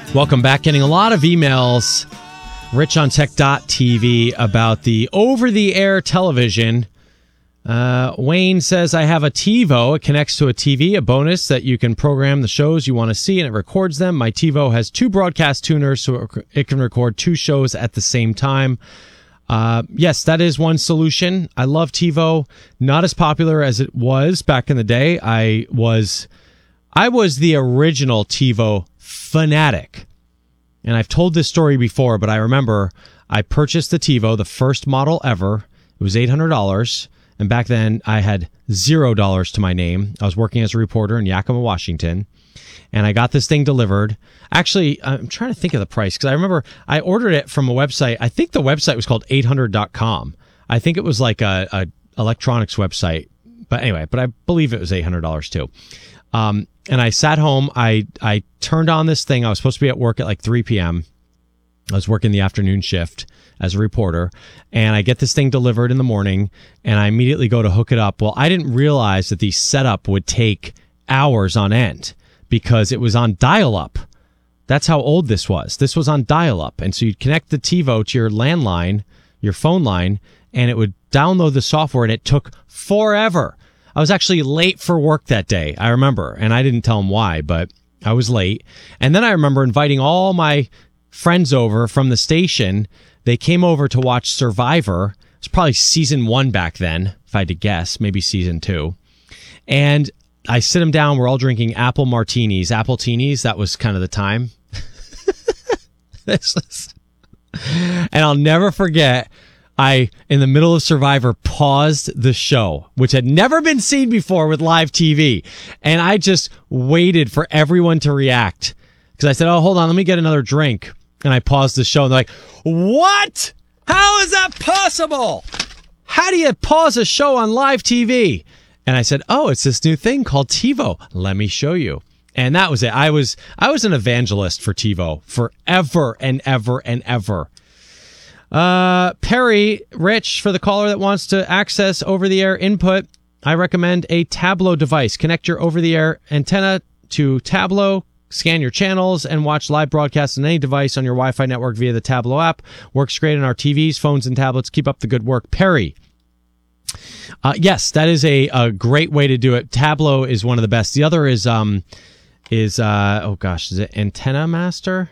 Welcome back. Getting a lot of emails, richontech.tv, about the over-the-air television. Wayne says, I have a TiVo. It connects to a TV, a bonus that you can program the shows you want to see, and it records them. My TiVo has 2 broadcast tuners, so it can record 2 shows at the same time. Yes, that is one solution. I love TiVo. Not as popular as it was back in the day. I was the original TiVo fanatic. And I've told this story before, but I remember I purchased the TiVo, the first model ever. It was $800. And back then I had $0 to my name. I was working as a reporter in Yakima, Washington. And I got this thing delivered. Actually, I'm trying to think of the price because I remember I ordered it from a website. I think the website was called 800.com. I think it was like a electronics website. But anyway, but I believe it was $800 too. And I sat home. I turned on this thing. I was supposed to be at work at like 3 p.m. I was working the afternoon shift as a reporter, and I get this thing delivered in the morning, and I immediately go to hook it up. Well, I didn't realize that the setup would take hours on end because it was on dial-up. That's how old this was. This was on dial-up, and so you'd connect the TiVo to your landline, your phone line, and it would download the software, and it took forever. I was actually late for work that day, I remember, and I didn't tell them why, but I was late. And then I remember inviting all my friends over from the station. They came over to watch Survivor. It was probably season 1 back then, if I had to guess, maybe season 2. And I sit them down. We're all drinking apple martinis, apple teenies. That was kind of the time. And I'll never forget, I, in the middle of Survivor, paused the show, which had never been seen before with live TV. And I just waited for everyone to react. Because I said, oh, hold on, let me get another drink. And I paused the show, and they're like, what? How is that possible? How do you pause a show on live TV? And I said, oh, it's this new thing called TiVo. Let me show you. And that was it. I was an evangelist for TiVo forever and ever and ever. Perry, Rich, for the caller that wants to access over-the-air input, I recommend a Tablo device. Connect your over-the-air antenna to Tablo, scan your channels, and watch live broadcasts on any device on your Wi-Fi network via the Tablo app. Works great on our TVs, phones, and tablets. Keep up the good work. Perry. Yes, that is a great way to do it. Tablo is one of the best. The other is is it Antenna Master?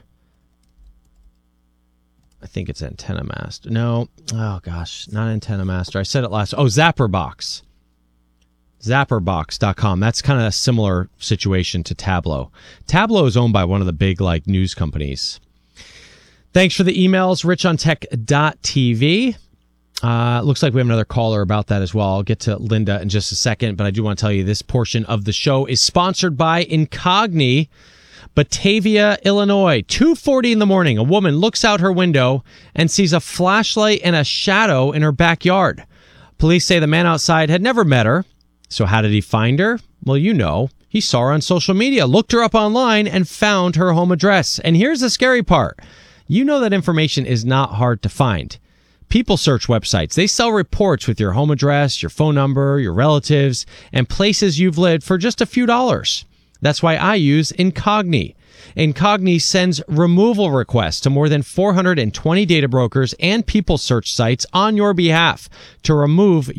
I think it's Antenna Master. No. Oh, gosh. Not Antenna Master. I said it last. Oh, Zapperbox. Zapperbox.com. That's kind of a similar situation to Tablo. Tablo is owned by one of the big news companies. Thanks for the emails, richontech.tv. Looks like we have another caller about that as well. I'll get to Linda in just a second, but I do want to tell you this portion of the show is sponsored by Incogni, Batavia, Illinois. 2:40 in the morning, a woman looks out her window and sees a flashlight and a shadow in her backyard. Police say the man outside had never met her. So how did he find her? Well, he saw her on social media, looked her up online, and found her home address. And here's the scary part. That information is not hard to find. People search websites. They sell reports with your home address, your phone number, your relatives, and places you've lived for just a few dollars. That's why I use Incogni. Incogni sends removal requests to more than 420 data brokers and people search sites on your behalf to remove